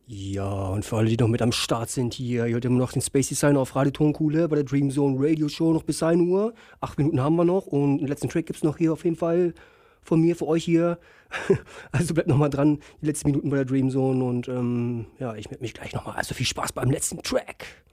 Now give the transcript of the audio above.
Ja, und für alle, die noch mit am Start sind hier, ihr hört immer noch den Space Designer auf Radio Tonkuhle bei der Dream Zone Radio Show noch bis 1 Uhr. 8 Minuten haben wir noch und den letzten Track gibt's noch hier auf jeden Fall von mir, für euch hier. Also bleibt noch mal dran, die letzten Minuten bei der Dream Zone und ja, ich melde mich gleich noch mal. Also viel Spaß beim letzten Track.